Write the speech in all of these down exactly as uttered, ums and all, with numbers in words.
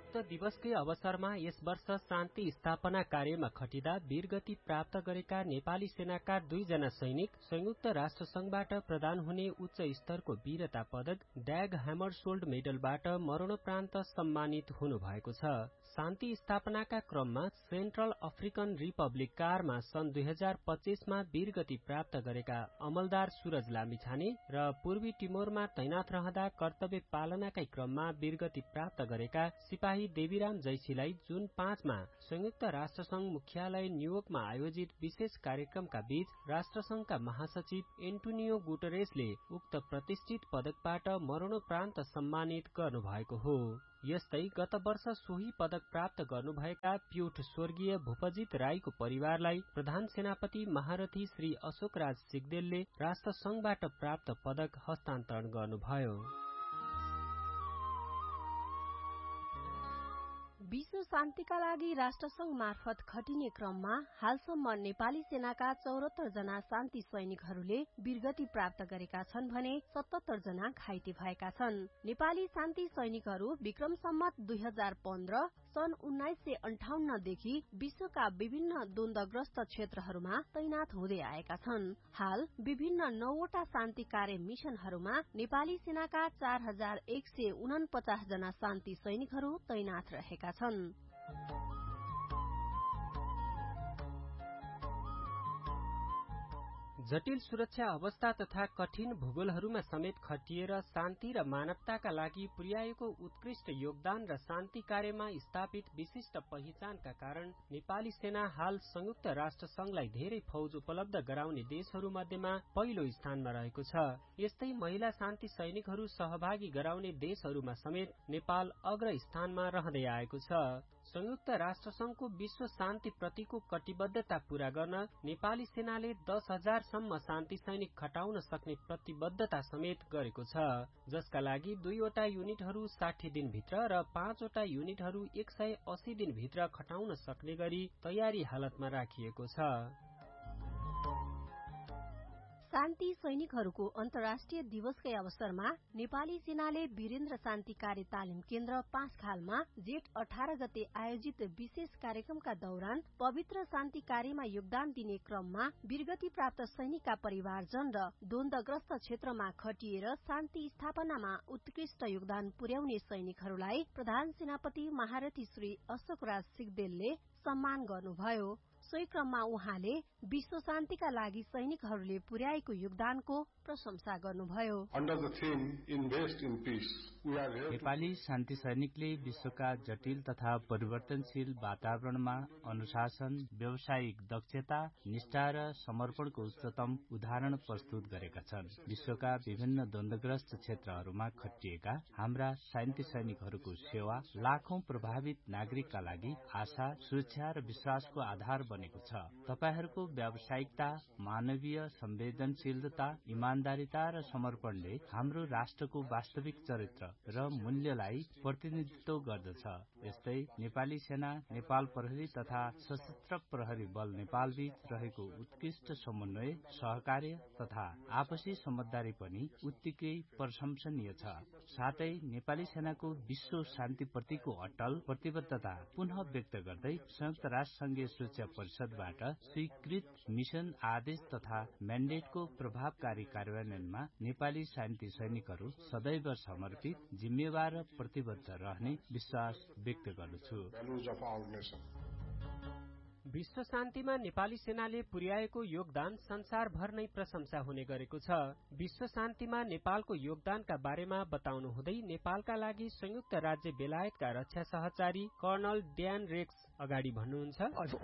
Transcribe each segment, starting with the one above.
उक्त दिवसकै अवसरमा यस वर्ष शान्ति स्थापना कार्यमा खटिँदा वीरगति प्राप्त गरेका नेपाली सेनाका दुईजना सैनिक संयुक्त राष्ट्र संघबाट प्रदान हुने उच्च स्तरको वीरता पदक ड्याग ह्यामरसोल्ड मेडलबाट मरणोपरान्त सम्मानित हुनुभएको छ। शान्ति स्थापनाका क्रममा सेन्ट्रल अफ्रिकन रिपब्लिक कारमा सन् दुई हजार पच्चीसमा वीरगति प्राप्त गरेका अमलदार सूरज लामिछाने र पूर्वी टिमोरमा तैनाथ रहँदा कर्तव्य पालनाकै क्रममा वीरगति प्राप्त गरेका सिपाही देवीराम जैसीलाई जुन पाँचमा संयुक्त राष्ट्रसंघ मुख्यालय न्यूयोर्कमा आयोजित विशेष कार्यक्रमका बीच राष्ट्रसंघका महासचिव एन्टोनियो गुटरेसले उक्त प्रतिष्ठित पदकबाट मरणोपरान्त सम्मानित गर्नुभएको हो। यस्तै गत वर्ष सोही पदक प्राप्त गर्नुभएका प्युठ स्वर्गीय भूपजित राईको परिवारलाई प्रधान सेनापति महारथी श्री अशोकराज सिग्देलले राष्ट्रसंघबाट प्राप्त पदक हस्तान्तरण गर्नुभयो। विश्व शान्तिका लागि राष्ट्रसंघ मार्फत खटिने क्रममा हालसम्म नेपाली सेनाका चौरात्तर जना शान्ति सैनिकहरूले वीरगति प्राप्त गरेका छन् भने सतहत्तर जना घाइते भएका छन्। नेपाली शान्ति सैनिकहरू विक्रम सम्मत दुई हजार पन्ध्र सन् उन्नाइस सय अन्ठाउन्न देखि विश्वका विभिन्न द्वन्द्वग्रस्त क्षेत्रहरूमा तैनाथ हुँदै आएका छन्। हाल विभिन्न नौवटा शान्ति कार्य मिशनहरूमा नेपाली सेनाका चार हजार एक सय उनपचास जना शान्ति सैनिकहरू तैनाथ रहेका छन्। जटिल सुरक्षा अवस्था तथा कठिन भूगोलहरूमा समेत खटिएर शान्ति र मानवताका लागि पुर्याएको उत्कृष्ट योगदान र शान्ति कार्यमा स्थापित विशिष्ट पहिचानका कारण नेपाली सेना हाल संयुक्त राष्ट्र संघलाई धेरै फौज उपलब्ध गराउने देशहरू मध्येमा पहिलो स्थानमा रहेको छ। यस्तै महिला शान्ति सैनिकहरू सहभागी गराउने देशहरूमा समेत नेपाल अग्र स्थानमा रहँदै आएको छ। संयुक्त राष्ट्र संघको विश्व शान्ति प्रतिको कटिबद्धता पूरा गर्न नेपाली सेनाले दस हजार सम्म शान्ति सैनिक खटाउन सक्ने प्रतिबद्धता समेत गरेको छ, जसका लागि दुईवटा युनिटहरू साठी दिनभित्र र पाँचवटा युनिटहरू एक सय अस्सी दिनभित्र खटाउन सक्ने गरी तयारी हालतमा राखिएको छ। शान्ति सैनिकहरूको अन्तर्राष्ट्रिय दिवसकै अवसरमा नेपाली सेनाले वीरेन्द्र शान्ति कार्य तालिम केन्द्र पाँचखालमा जेठ अठार गते आयोजित विशेष कार्यक्रमका दौरान पवित्र शान्ति कार्यमा योगदान दिने क्रममा वीरगति प्राप्त सैनिकका परिवारजन र द्वन्द्वग्रस्त क्षेत्रमा खटिएर शान्ति स्थापनामा उत्कृष्ट योगदान पुर्याउने सैनिकहरूलाई प्रधान सेनापति महारथी श्री अशोकराज सिग्देलले सम्मान गर्नुभयो। सोही क्रममा उहाँले विश्व शान्तिका लागि सैनिकहरूले पुर्याएको योगदानको प्रशंसा गर्नुभयो। नेपाली शान्ति सैनिकले विश्वका जटिल तथा परिवर्तनशील वातावरणमा अनुशासन, व्यावसायिक दक्षता, निष्ठा र समर्पणको उच्चतम उदाहरण प्रस्तुत गरेका छन्। विश्वका विभिन्न द्वन्द्वग्रस्त क्षेत्रहरूमा खटिएका हाम्रा शान्ति सैनिकहरूको सेवा लाखौं प्रभावित नागरिकका लागि आशा, सुरक्षा र विश्वासको आधार बनेको छ। तपाईहरूको व्यावसायिकता, मानवीय संवेदनशीलता, इमानदारीता र समर्पणले हाम्रो राष्ट्रको वास्तविक चरित्र र मूल्यलाई प्रतिनिधित्व गर्दछ। यस्तै नेपाली सेना, नेपाल प्रहरी तथा सशस्त्र प्रहरी बल नेपाल बीच रहेको उत्कृष्ट समन्वय, सहकार्य तथा आपसी समझदारी पनि उत्तिकै प्रशंसनीय छ। साथै नेपाली सेनाको विश्व शान्ति प्रतिको अटल प्रतिबद्धता पुनः व्यक्त गर्दै संयुक्त राष्ट्र संघीय सुरक्षा परिषदबाट स्वीकृत मिशन आदेश तथा म्यान्डेटको प्रभावकारी कार्यान्वयनमा नेपाली शान्ति सैनिकहरू सदैव समर्पित, जिम्मेवार र प्रतिबद्ध रहने विश्वास व्यक्त गर्दछु। विश्व शान्तिमा नेपाली सेनाले पुर्याएको योगदान संसारभर नै प्रशंसा हुने गरेको छ। विश्व शान्तिमा नेपालको योगदानका बारेमा बताउनु हुँदै नेपालका लागि संयुक्त राज्य बेलायतका रक्षा सहचारी कर्नल ड्यान रेक्स अगाडि भन्नुहुन्छ,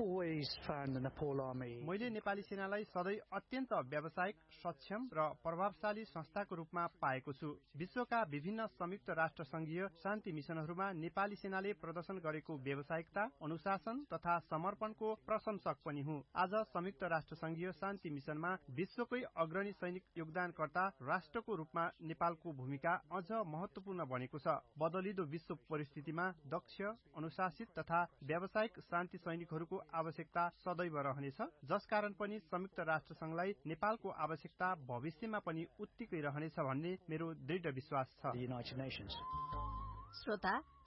मैले नेपाली सेनालाई सधैँ अत्यन्त व्यावसायिक, सक्षम र प्रभावशाली संस्थाको रूपमा पाएको छु। विश्वका विभिन्न संयुक्त राष्ट्र संघीय शान्ति मिशनहरूमा नेपाली सेनाले प्रदर्शन गरेको व्यावसायिकता, अनुशासन तथा समर्पणको प्रशंसक पनि हुँ। आज संयुक्त राष्ट्र संघीय शान्ति मिशनमा विश्वकै अग्रणी सैनिक योगदानकर्ता राष्ट्रको रूपमा नेपालको भूमिका अझ महत्वपूर्ण बनेको छ। बदलिदो विश्व परिस्थितिमा दक्ष, अनुशासित तथा व्यावसायिक शान्ति सैनिकहरूको आवश्यकता सदैव रहनेछ, जसकारण पनि संयुक्त राष्ट्र संघलाई नेपालको आवश्यकता भविष्यमा पनि उत्तिकै रहनेछ भन्ने मेरो दृढ विश्वास छ। श्रोता,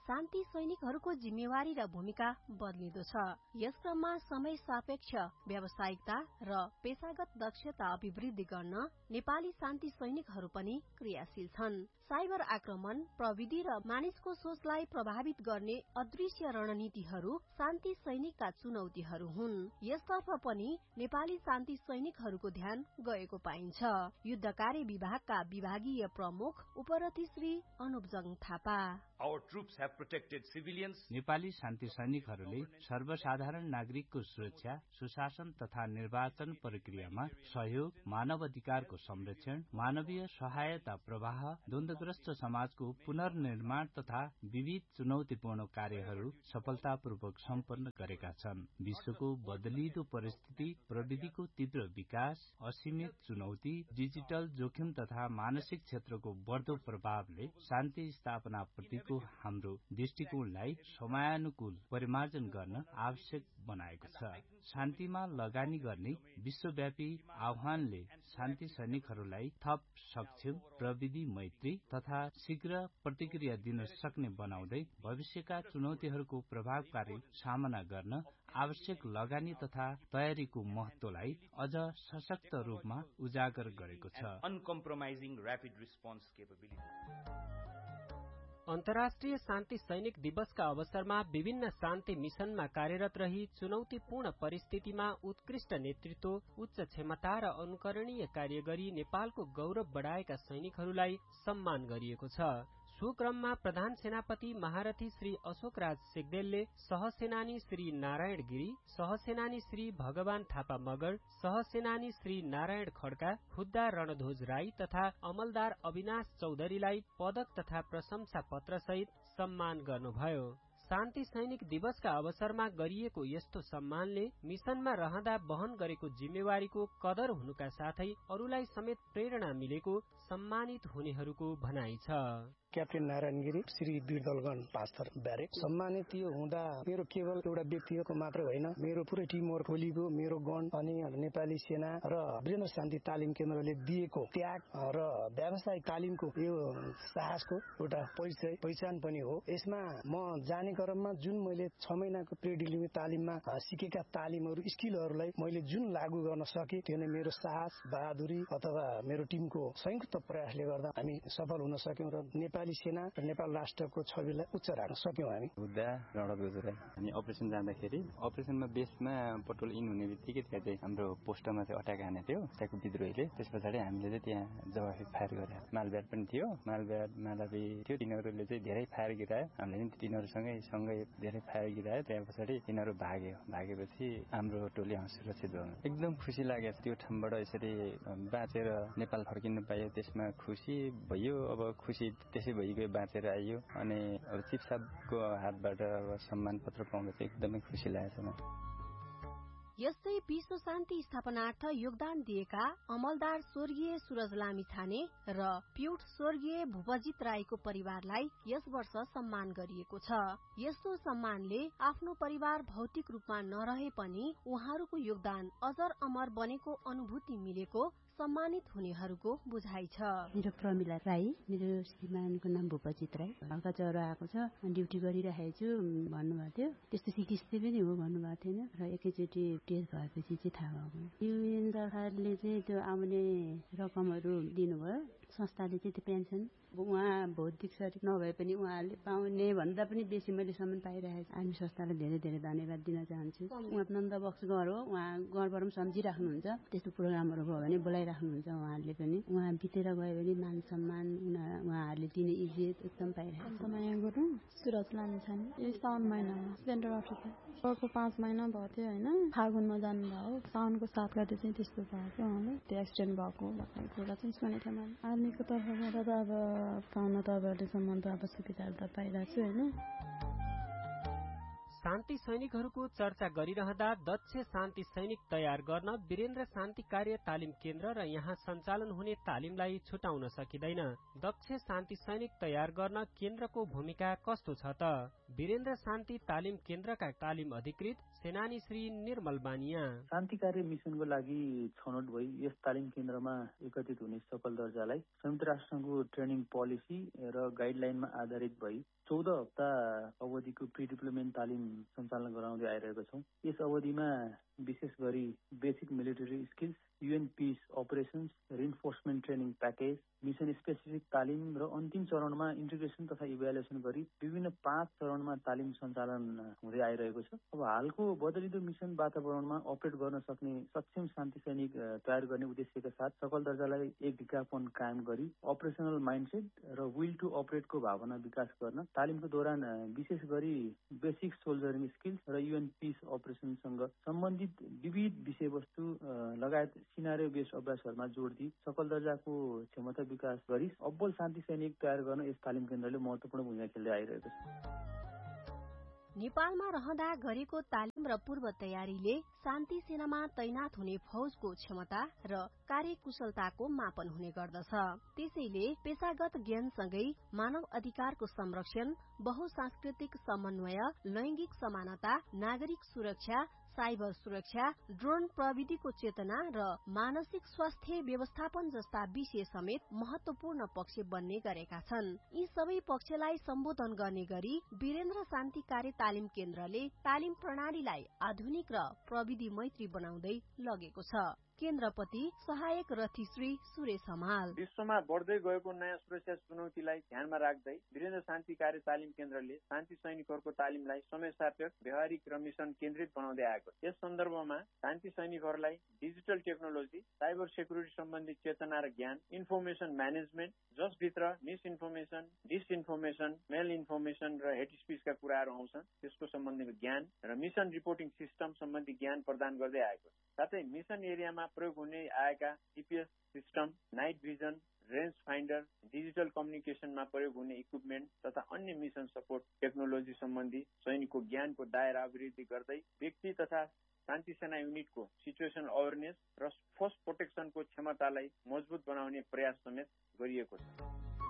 शान्ति सैनिकहरूको जिम्मेवारी र भूमिका बदलिँदो छ। यस क्रममा समय सापेक्ष व्यावसायिकता र पेशागत दक्षता अभिवृद्धि गर्न नेपाली शान्ति सैनिकहरू पनि क्रियाशील छन्। साइबर आक्रमण, प्रविधि र मानिसको सोचलाई प्रभावित गर्ने अदृश्य रणनीतिहरू शान्ति सैनिकका चुनौतीहरू हुन्। यसतर्फ पनि नेपाली शान्ति सैनिकहरूको ध्यान गएको पाइन्छ। युद्धकार्य विभागका विभागीय प्रमुख उपरथी Shri अनुपजङ Thapa, Our troops have protected civilians. Nepali शान्ति सैनिकहरूले सर्वसाधारण नागरिकको सुरक्षा, सुशासन तथा निर्वाचन प्रक्रियामा सहयोग, मानव अधिकारको संरक्षण, मानवीय सहायता प्रवाह, द्वन्द्वग्रस्त समाजको पुनर्निर्माण तथा विविध चुनौतीपूर्ण कार्यहरू सफलतापूर्वक सम्पन्न गरेका छन्। विश्वको बदलिदो परिस्थिति, प्रविधिको तीव्र विकास, असीमित चुनौती, डिजिटल जोखिम तथा मानसिक क्षेत्रको बढ्दो प्रभावले शान्ति स्थापना प्रतिको हाम्रो दृष्टिकोणलाई समयानुकूल परिमार्जन गर्न आवश्यक बनाएको छ। शान्तिमा लगानी गर्ने विश्वव्यापी आह्वानले शान्ति सैनिकहरूलाई थप सक्षम, प्रविधि मैत्री तथा शीघ्र प्रतिक्रिया दिन सक्ने बनाउँदै भविष्यका चुनौतीहरूको प्रभावकारी सामना गर्न आवश्यक लगानी तथा तयारीको महत्वलाई अझ सशक्त रूपमा उजागर गरेको छ। Uncompromising rapid response capability. अन्तर्राष्ट्रिय शान्ति सैनिक दिवसका अवसरमा विभिन्न शान्ति मिशनमा कार्यरत रही चुनौतीपूर्ण परिस्थितिमा उत्कृष्ट नेतृत्व, उच्च क्षमता र अनुकरणीय कार्य गरी नेपालको गौरव बढाएका सैनिकहरूलाई सम्मान गरिएको छ। सो क्रममा प्रधान सेनापति महारथी श्री अशोक राज सेग्देलले सहसेनानी श्री नारायण गिरी, सहसेनानी श्री भगवान थापा मगर, सहसेनानी श्री नारायण खड्का, खुद्दा रणध्वज राई तथा अमलदार अविनाश चौधरीलाई पदक तथा प्रशंसा पत्र सहित सम्मान गर्नुभयो। शान्ति सैनिक दिवसका अवसरमा गरिएको यस्तो सम्मानले मिशनमा रहँदा वहन गरेको जिम्मेवारीको कदर हुनुका साथै अरूलाई समेत प्रेरणा मिलेको सम्मानित हुनेहरूको भनाइ छ। क्याप्टेन नारायण गिरी, श्री वीरदलगण पाँचथर ब्यारेक सम्मानित हुँदा मेरो केवल एउटा व्यक्तिगतको मात्र होइन, मेरो पुरै टिम वर्क खोलिएको मेरो गण अनि नेपाली सेना र वीरेन्द्र शान्ति तालिम केन्द्रले दिएको त्याग र व्यावसायिक तालिमको यो साहसको एउटा परिचय पहिचान पनि हो। यसमा म जाने क्रममा जुन मैले छ महिनाको प्रिडिलिमी तालिममा सिकेका तालिमहरू स्किलहरूलाई मैले जुन लागू गर्न सके त्यो नै मेरो साहस, बहादुरी अथवा मेरो टिमको संयुक्त प्रयासले गर्दा हामी सफल हुन सक्यौं र नेपाली सेना र नेपाल राष्ट्रको छविलाई उच्च राख्न सक्यौं। हामी हुँदा रणध्वज राई हामी अपरेसन जाँदाखेरि अपरेसनमा बेसमा पट्रोल इन हुने बित्तिकै त्यहाँ चाहिँ हाम्रो पोस्टमा चाहिँ अट्याक हानेको थियो त्यहाँको विद्रोहीले। त्यस पछाडि हामीले चाहिँ त्यहाँ जवाफी फायर गरे। मालब्याट पनि थियो, मालब्याट मालाबी थियो, तिनीहरूले चाहिँ धेरै फायर गिरायो। हामीले पनि तिनीहरूसँगै सँगै धेरै फायर गिरायो। त्यहाँ पछाडि तिनीहरू भाग्यो। भागेपछि हाम्रो टोली सुरक्षित भयो। एकदम खुसी लाग्यो त्यो ठाउँबाट यसरी बाँचेर नेपाल फर्किनु पायो। त्यसमा खुसी भयो। अब खुसी त्यसै भइगयो, बाँचेर आइयो अनि अब चिफ साहबको हातबाट अब सम्मान पत्र पाउँदा चाहिँ एकदमै खुसी लागेको छ। यस्तै विश्व शान्ति स्थापनार्थ योगदान दिएका अमलदार स्वर्गीय सूरज लामिछाने र प्युट स्वर्गीय भूपजित राईको परिवारलाई यस वर्ष सम्मान गरिएको छ। यस्तो सम्मानले आफ्नो परिवार भौतिक रूपमा नरहे पनि उहाँहरूको योगदान अजर अमर बनेको अनुभूति मिलेको सम्मानित हुनेहरूको बुझाइ छ। मेरो प्रमिला राई, मेरो श्रीमानको नाम भूपजित राई, हल्का ज्वरो आएको छ, ड्युटी गरिरहेको छु भन्नुभएको थियो। त्यस्तो सिकिस्ती पनि हो भन्नुभएको थिएन र एकैचोटि टेस्ट भएपछि चाहिँ थाहा भएको। युएन सरकारले चाहिँ त्यो आउने रकमहरू दिनुभयो। संस्थाले चाहिँ त्यो पेन्सन उहाँ भौतिक शरीर नभए पनि उहाँले पाउने भन्दा पनि बेसी मैले सम्मान पाइरहेको छु। हामी संस्थालाई धेरै धेरै धन्यवाद दिन चाहन्छु। उहाँ नन्द बक्स घर हो, उहाँ घरबाट पनि सम्झिराख्नुहुन्छ। त्यस्तो प्रोग्रामहरू भयो भने बोलाइराख्नुहुन्छ उहाँहरूले पनि। उहाँ बितेर गयो भने मान सम्मान उहाँहरूले दिने इज्जत एकदम पाइरहेको छ। समय गुरुङ, सुरज लामिछाने, यो साउन महिनामा सेन्ट्रल अफ्रिका अर्को पाँच महिना भयो थियो होइन, फागुनमा जानुभयो। साउनको सात गते चाहिँ त्यस्तो भएको उहाँले त्यो एक्सिडेन्ट भएको भन्ने कुरा चाहिँ सुनेको थिएँ मैले। आर्मीको तर्फबाट त अब पाउन त अब अहिलेसम्म त अब सुविधाहरू त पाइरहेको छु होइन। शान्ति सैनिकहरूको चर्चा गरिरहँदा दक्ष शान्ति सैनिक तयार गर्न वीरेन्द्र शान्ति कार्य तालिम केन्द्र र यहाँ सञ्चालन हुने तालिमलाई छुटाउन सकिँदैन। दक्ष शान्ति सैनिक तयार गर्न केन्द्रको भूमिका कस्तो छ त? वीरेन्द्र शान्ति तालिम केन्द्रका तालिम अधिकृत सेनानी श्री निर्मल बानिया। शान्ति कार्य मिसनको लागि छनौट भई यस तालिम केन्द्रमा एकत्रित हुने सकल दर्जालाई संयुक्त राष्ट्रसङ्घको ट्रेनिङ पोलिसी र गाइडलाइनमा आधारित भई चौध हप्ता अवधिको प्री डिप्लोयमेन्ट तालिम सञ्चालन गराउँदै आइरहेको छौँ। यस अवधिमा विशेष गरी basic military skills, UAN piece operations, reinforcement training package, mission specific तालिम र अन्तिम चरणमा इन्टिग्रेसन तथा इभ्यालुएसन गरी विभिन्न पाँच चरणमा तालिम सञ्चालन हुँदै आइरहेको छ। अब हालको बदलिँदो मिसन वातावरणमा अपरेट गर्न सक्ने सक्षम शान्ति सैनिक तयार गर्ने उद्देश्यका साथ सकल दर्जालाई एक ढिकापन कायम गरी अपरेसनल माइन्डसेट र विल टु अपरेटको भावना विकास गर्न तालिमको दौरान विशेष गरी बेसिक सोल्जरिङ स्किल्स र युएन पिस अपरेसनसँग सम्बन्धित विविध विषयवस्तु लगायत सिनारियो बेस्ड अभ्यासहरूमा जोड दिई सकल दर्जाको क्षमता विकास गरी अब्बल शान्ति सैनिक तयार गर्न यस तालिम केन्द्रले महत्वपूर्ण भूमिका खेल्दै आइरहेको छ। नेपालमा रहँदा गरेको तालिम र पूर्व तयारीले शान्ति सेनामा तैनाथ हुने फौजको क्षमता र कार्यकुशलताको मापन हुने गर्दछ। त्यसैले पेशागत ज्ञानसँगै मानव अधिकारको संरक्षण, बहुसांस्कृतिक समन्वय, लैंगिक समानता, नागरिक सुरक्षा, साइबर सुरक्षा, ड्रोन प्रविधिको चेतना र मानसिक स्वास्थ्य व्यवस्थापन जस्ता विषय समेत महत्वपूर्ण पक्ष बन्ने गरेका छन्। यी सबै पक्षलाई सम्बोधन गर्ने गरी वीरेन्द्र शान्ति कार्य तालिम केन्द्रले तालिम प्रणालीलाई आधुनिक र प्रविधि मैत्री बनाउँदै लगेको छ। केन्द्रपति सहायक रथी श्री सुरेश हमाल। विश्वमा बढ्दै गएको नयाँ सुरक्षा चुनौतीलाई ध्यानमा राख्दै वीरेन्द्र शान्ति कार्य तालिम केन्द्रले शान्ति सैनिकहरूको तालिमलाई समय सापेक्ष, व्यावहारिक र मिशन केन्द्रित बनाउँदै आएको। यस सन्दर्भमा शान्ति सैनिकहरूलाई डिजिटल टेक्नोलोजी, साइबर सेक्युरिटी सम्बन्धी चेतना र ज्ञान, information management, जसभित्र miss information, disinformation, मेल इन्फर्मेसन र हेट स्पिचका कुराहरू आउँछन्, त्यसको सम्बन्धीको ज्ञान र मिशन रिपोर्टिङ सिस्टम सम्बन्धी ज्ञान प्रदान गर्दै आएको छ। साथै मिशन एरियामा प्रयोग हुने आएका GPS system, night vision, range finder, digital कम्युनिकेशनमा प्रयोग हुने इक्विपमेन्ट तथा अन्य मिशन सपोर्ट टेक्नोलोजी सम्बन्धी सैनिकको ज्ञानको दायरा अभिवृद्धि गर्दै व्यक्ति तथा शान्ति सेना युनिटको सिचुएसन अवेरनेस र फोर्स प्रोटेक्सनको क्षमतालाई मजबुत बनाउने प्रयास समेत गरिएको छ।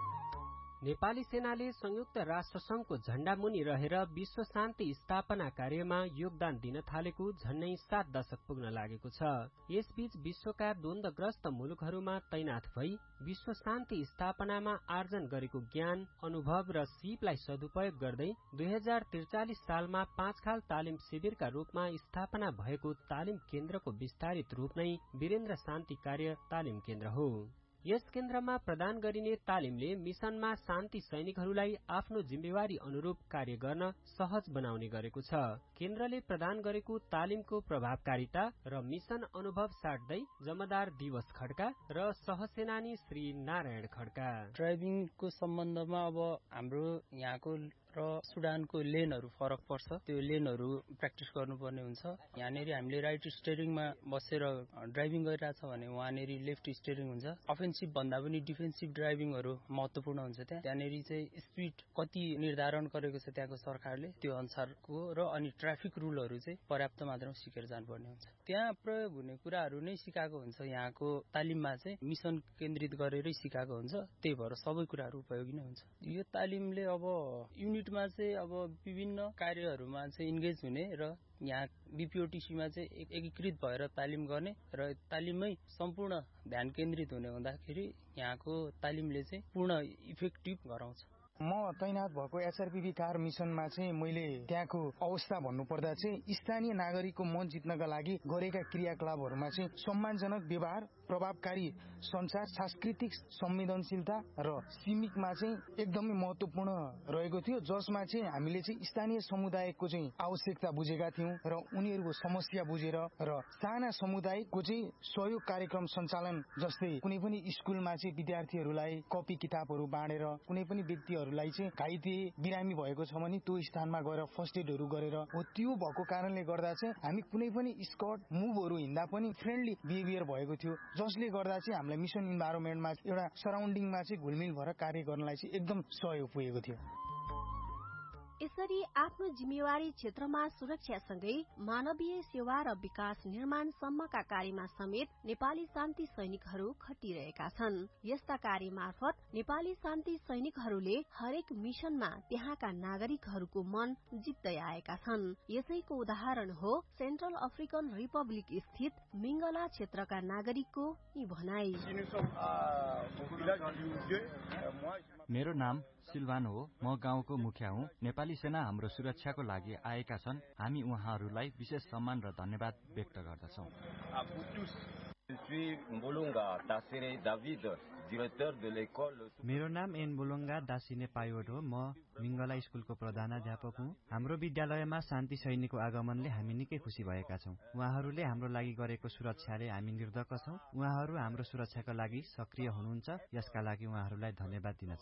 नेपाली सेनाले संयुक्त राष्ट्र संघको झण्डा मुनि रहेर विश्व शान्ति स्थापना कार्यमा योगदान दिन थालेको झन्नै सात दशक पुग्न लागेको छ। यसबीच विश्वका द्वन्द्वग्रस्त मुलुकहरूमा तैनाथ भई विश्व शान्ति स्थापनामा आर्जन गरेको ज्ञान, अनुभव र सिपलाई सदुपयोग गर्दै दुई हजार त्रिचालिस सालमा पाँचखाल तालिम शिविरका रूपमा स्थापना भएको तालिम केन्द्रको विस्तारित रूप नै वीरेन्द्र शान्ति कार्य तालिम केन्द्र हो। यस केन्द्रमा प्रदान गरिने तालिमले मिशनमा शान्ति सैनिकहरूलाई आफ्नो जिम्मेवारी अनुरूप कार्य गर्न सहज बनाउने गरेको छ। केन्द्रले प्रदान गरेको तालिमको प्रभावकारिता र मिशन अनुभव साट्दै जमदार दिवस खड्का र सहसेनानी श्री नारायण खड्का। ड्राइभिङको सम्बन्धमा अब हाम्रो यहाँको र सुडानको लेनहरू फरक पर्छ। त्यो लेनहरू प्र्याक्टिस गर्नुपर्ने हुन्छ। यहाँनिर हामीले राइट स्टेरिङमा बसेर ड्राइभिङ गरिरहेछ भने वहाँनिर लेफ्ट स्टेरिङ हुन्छ। अफेन्सिभ भन्दा पनि डिफेन्सिभ ड्राइभिङहरू महत्त्वपूर्ण हुन्छ। त्यहाँ त्यहाँनिर चाहिँ स्पिड कति निर्धारण गरेको छ त्यहाँको सरकारले, त्यो अनुसारको र अनि ट्राफिक रुलहरू चाहिँ पर्याप्त मात्रामा सिकेर जानुपर्ने हुन्छ। त्यहाँ प्रयोग हुने कुराहरू नै सिकाएको हुन्छ। यहाँको तालिममा चाहिँ मिशन केन्द्रित गरेरै सिकाएको हुन्छ। त्यही भएर सबै कुराहरू उपयोगी नै हुन्छ। यो तालिमले अब युनिटमा चाहिँ अब विभिन्न कार्यहरूमा चाहिँ इन्गेज हुने र यहाँ बीपीओटीसीमा चाहिँ एकीकृत भएर तालिम गर्ने र तालिममै सम्पूर्ण ध्यान केन्द्रित हुने हुँदाखेरि यहाँको तालिमले चाहिँ पूर्ण इफेक्टिभ गराउँछ। म तैनात भएको एचआरपीबी कार मिसनमा चाहिँ मैले त्यहाँको अवस्था भन्नुपर्दा चाहिँ स्थानीय नागरिकको मन जित्नका लागि गरेका क्रियाकलापहरूमा चाहिँ सम्मानजनक व्यवहार, प्रभावकारी संचार, सांस्कृतिक संवेदनशीलता र सीमिकमा चाहिँ एकदमै महत्वपूर्ण रहेको थियो, जसमा चाहिँ हामीले चाहिँ स्थानीय समुदायको चाहिँ आवश्यकता बुझेका थियौं र उनीहरूको समस्या बुझेर र साना समुदायको चाहिँ सहयोग कार्यक्रम सञ्चालन, जस्तै कुनै पनि स्कुलमा चाहिँ विद्यार्थीहरूलाई कपी किताबहरू बाँडेर कुनै पनि व्यक्तिहरूलाई चाहिँ घाइते बिरामी भएको छ भने त्यो स्थानमा गएर फर्स्ट एडहरू गरेर हो। त्यो भएको कारणले गर्दा चाहिँ हामी कुनै पनि स्कट मुभहरू हिँड्दा पनि फ्रेन्डली बिहेभियर भएको थियो, जसले गर्दा चाहिँ हामीलाई मिसन इन्भाइरोमेन्टमा एउटा सराउन्डिङमा चाहिँ घुलमिल भएर कार्य गर्नलाई चाहिँ एकदम सहयोग पुगेको थियो। यसरी आफ्नो जिम्मेवारी क्षेत्रमा सुरक्षासँगै मानवीय सेवा र विकास निर्माण सम्मका कार्यमा समेत नेपाली शान्ति सैनिकहरू खटिरहेका छन्। यस्ता कार्य मार्फत नेपाली शान्ति सैनिकहरूले हरेक मिशनमा त्यहाँका नागरिकहरूको मन जित्दै आएका छन्। यसैको उदाहरण हो सेन्ट्रल अफ्रिकन रिपब्लिक स्थित मिंगला क्षेत्रका नागरिकको यी भनाई। मेरो नाम सिल्भान हो। म गाउँको मुखिया हुँ। नेपाली सेना हाम्रो सुरक्षाको लागि आएका छन्। हामी उहाँहरूलाई विशेष सम्मान र धन्यवाद व्यक्त गर्दछौँ। मेरो नाम एन बोलुङ्गा दासिने पाइवट हो। म मिंगला स्कुलको प्रधानाध्यापक हुँ। हाम्रो विद्यालयमा शान्ति सैनिकको आगमनले हामी निकै खुसी भएका छौँ। उहाँहरूले हाम्रो लागि गरेको सुरक्षाले हामी निर्धक्क छौँ। उहाँहरू हाम्रो सुरक्षाका लागि सक्रिय हुनुहुन्छ। यसका लागि उहाँहरूलाई धन्यवाद दिन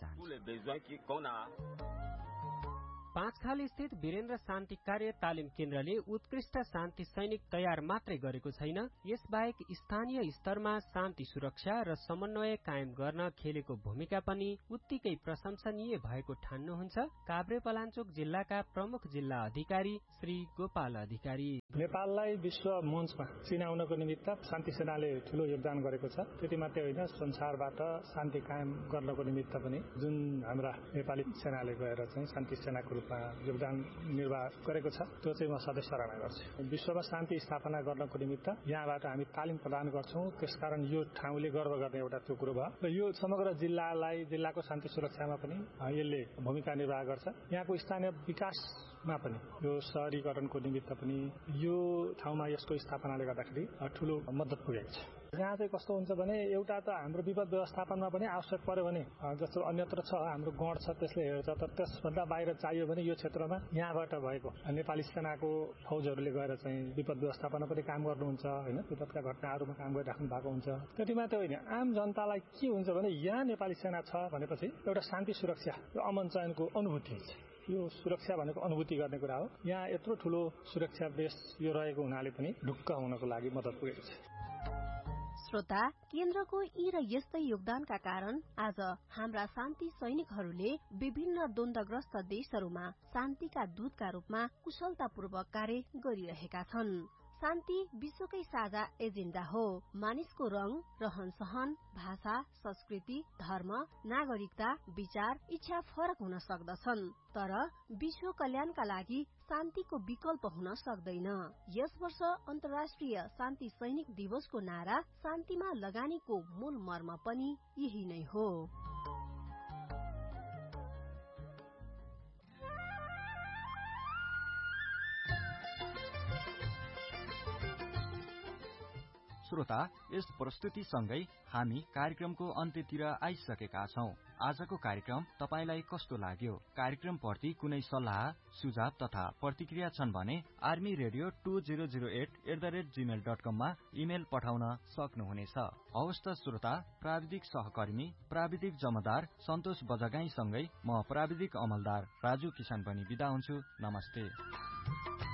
चाहन्छु। पाँचखाल स्थित वीरेन्द्र शान्ति कार्य तालिम केन्द्रले उत्कृष्ट शान्ति सैनिक तयार मात्रै गरेको छैन, यसबाहेक स्थानीय स्तरमा शान्ति सुरक्षा र समन्वय कायम गर्न खेलेको भूमिका पनि उत्तिकै प्रशंसनीय भएको ठान्नुहुन्छ काभ्रेपलाञ्चोक जिल्लाका प्रमुख जिल्ला अधिकारी श्री गोपाल अधिकारी। नेपाललाई विश्व मञ्चमा चिनाउनको निमित्त शान्ति सेनाले ठूलो योगदान गरेको छ। त्यति मात्रै होइन, संसारबाट शान्ति कायम गर्नको निमित्त पनि जुन हाम्रा नेपाली सेनाले गएर चाहिँ शान्ति सेनाको रूपमा योगदान निर्वाह गरेको छ, त्यो चाहिँ म सधैँ सराहना गर्छु। विश्वमा शान्ति स्थापना गर्नको निमित्त यहाँबाट हामी तालिम प्रदान गर्छौं। त्यसकारण यो ठाउँले गर्व गर्ने एउटा त्यो कुरो भयो र यो समग्र जिल्लालाई जिल्लाको शान्ति सुरक्षामा पनि यसले भूमिका निर्वाह गर्छ। यहाँको स्थानीय विकासमा पनि यो शहरीकरणको निमित्त पनि यो ठाउँमा यसको स्थापनाले गर्दाखेरि ठूलो मद्दत पुगेको छ। यहाँ चाहिँ कस्तो हुन्छ भने एउटा त हाम्रो विपद व्यवस्थापनमा पनि आवश्यक पर्यो भने जस्तो अन्यत्र छ, हाम्रो गण छ त्यसले हेर्छ, तर त्यसभन्दा बाहिर चाहियो भने यो क्षेत्रमा यहाँबाट भएको नेपाली सेनाको फौजहरूले गएर चाहिँ विपद व्यवस्थापनमा पनि काम गर्नुहुन्छ हैन। विपदका घटनाहरूमा काम गरिराख्नु भएको हुन्छ। त्यति मात्रै होइन, आम जनतालाई के हुन्छ भने यहाँ नेपाली सेना छ भनेपछि एउटा शान्ति सुरक्षा र अमन चयनको अनुभूति हुन्छ। यो सुरक्षा भनेको अनुभूति गर्ने कुरा हो। यहाँ यत्रो ठूलो सुरक्षा बेस यो रहेको हुनाले पनि ढुक्क हुनको लागि मद्दत पुगेको छ। श्रोता, केन्द्रको यी र यस्तै योगदानका कारण आज हाम्रा शान्ति सैनिकहरूले विभिन्न द्वन्द्वग्रस्त देशहरूमा शान्तिका दूतका रूपमा कुशलतापूर्वक कार्य गरिरहेका छन्। शान्ति विश्वकै साझा एजेन्डा हो। मानिसको रंग, रहन सहन, भाषा, संस्कृति, धर्म, नागरिकता, विचार, इच्छा फरक हुन सक्दछन्, तर विश्व कल्याणका लागि शान्तिको विकल्प हुन सक्दैन। यस वर्ष अन्तर्राष्ट्रिय शान्ति सैनिक दिवसको नारा शान्तिमा लगानीको मूल मर्म पनि यही नै हो। श्रोता, यस प्रस्तुतिसँगै हामी कार्यक्रमको अन्त्यतिर आइसकेका छौं। आजको कार्यक्रम तपाईलाई कस्तो लाग्यो? कार्यक्रम प्रति कुनै सल्लाह, सुझाव तथा प्रतिक्रिया छन् भने army radio two zero zero at at the rate Gmail dot कम मा इमेल पठाउन सक्नुहुनेछ। हवस् त श्रोता, प्राविधिक सहकर्मी प्राविधिक जमदार सन्तोष बजगाईसँगै म प्राविधिक अमलदार राजु किसान पनि बिदा हुन्छु। नमस्ते।